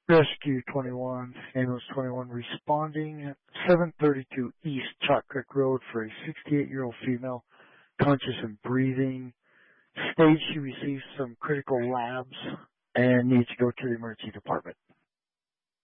Rescue 21, ambulance 21 responding at 732 East Chalk Creek Road for a 68-year-old female, conscious and breathing. Stage she received some critical labs and needs to go to the emergency department.